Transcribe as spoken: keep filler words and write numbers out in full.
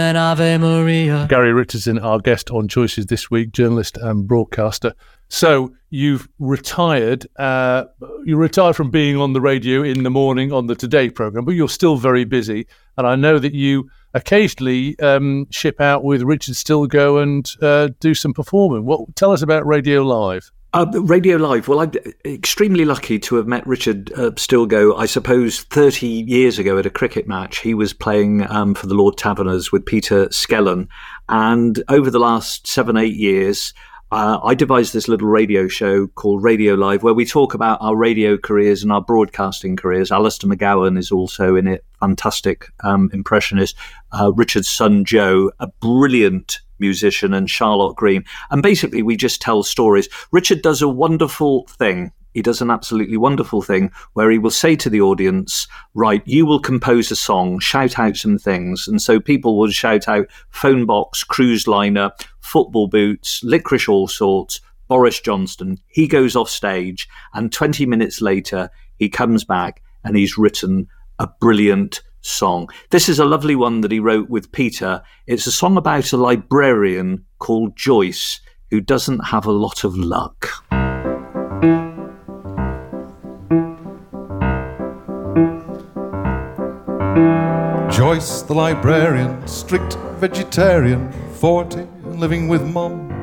an Ave Maria. Gary Richardson, our guest on Choices this week, journalist and broadcaster. So you've retired. Uh, you retired from being on the radio in the morning on the Today programme, but you're still very busy. And I know that you occasionally um, ship out with Richard Stilgoe and uh, do some performing. What? Tell us about Radio Live. Uh, Radio Live. Well, I'm extremely lucky to have met Richard uh, Stilgoe, I suppose, thirty years ago at a cricket match. He was playing um, for the Lord Taverners with Peter Skellern. And over the last seven, eight years, uh, I devised this little radio show called Radio Live, where we talk about our radio careers and our broadcasting careers. Alistair McGowan is also in it, fantastic um, impressionist. Uh, Richard's son, Joe, a brilliant musician, and Charlotte Green. And basically, we just tell stories. Richard does a wonderful thing. He does an absolutely wonderful thing where he will say to the audience, right, you will compose a song, shout out some things. And so people will shout out phone box, cruise liner, football boots, licorice all sorts, Boris Johnson. He goes off stage, and twenty minutes later, he comes back and he's written a brilliant song. This is a lovely one that he wrote with Peter. It's a song about a librarian called Joyce who doesn't have a lot of luck. Joyce the librarian, strict vegetarian, forty, living with mum.